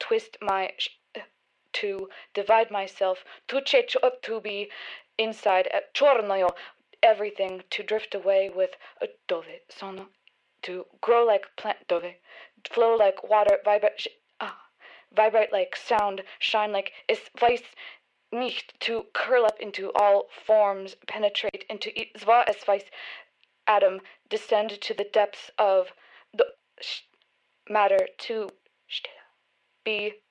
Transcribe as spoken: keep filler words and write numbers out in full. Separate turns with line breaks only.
twist my sh- to divide myself, to change up to be inside, uh, chornayo, everything to drift away with a dove, sono, to grow like plant dove, flow like water, vibrate, sh- ah, vibrate like sound, shine like is vice nicht, to curl up into all forms, penetrate into zva es vice atom, descend to the depths of the sh- matter, to be